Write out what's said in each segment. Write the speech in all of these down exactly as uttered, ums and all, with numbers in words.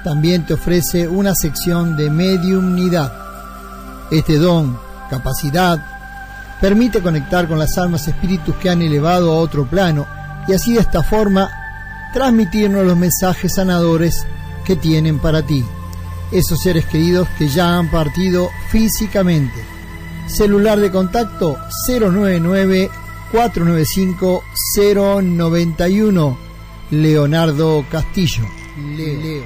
también te ofrece una sección de mediumnidad. Este don, capacidad, permite conectar con las almas espíritus que han elevado a otro plano y así de esta forma transmitirnos los mensajes sanadores que tienen para ti, esos seres queridos que ya han partido físicamente. Celular de contacto cero nueve nueve, cuatro nueve cinco, cero nueve uno. Leonardo Castillo. Leo. Leo.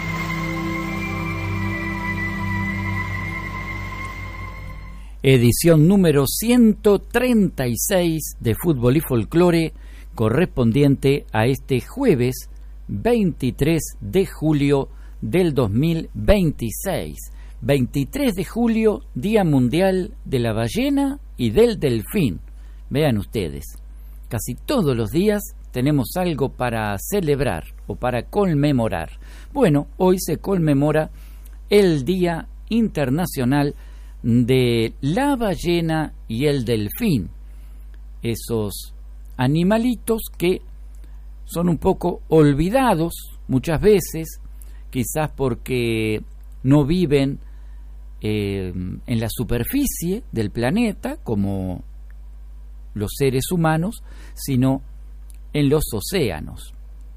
Edición número ciento treinta y seis de Fútbol y Folclore, correspondiente a este jueves veintitrés de julio del dos mil veintiséis. veintitrés de julio, Día Mundial de la Ballena y del Delfín. Vean ustedes, casi todos los días tenemos algo para celebrar o para conmemorar. Bueno, hoy se conmemora el Día Internacional de la Ballena y el Delfín, esos animalitos que son un poco olvidados muchas veces, quizás porque no viven eh, en la superficie del planeta como los seres humanos, sino en los océanos.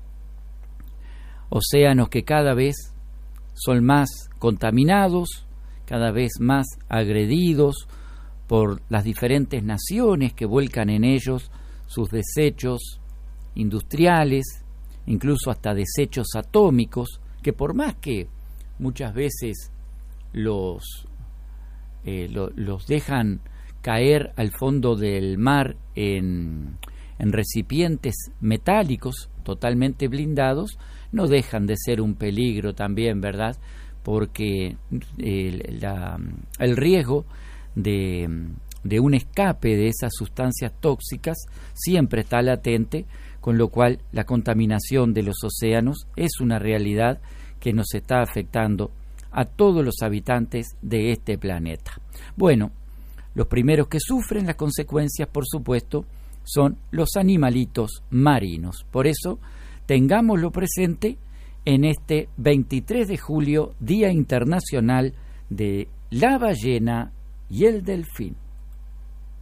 Océanos que cada vez son más contaminados, cada vez más agredidos por las diferentes naciones que vuelcan en ellos sus desechos industriales, incluso hasta desechos atómicos, que por más que muchas veces los, eh, lo, los dejan caer al fondo del mar en, en recipientes metálicos totalmente blindados, no dejan de ser un peligro también, ¿verdad? Porque el, la, el riesgo de, de un escape de esas sustancias tóxicas siempre está latente, con lo cual la contaminación de los océanos es una realidad que nos está afectando a todos los habitantes de este planeta. Bueno, los primeros que sufren las consecuencias, por supuesto, son los animalitos marinos. Por eso, tengámoslo presente en este veintitrés de julio, Día Internacional de la Ballena y el Delfín.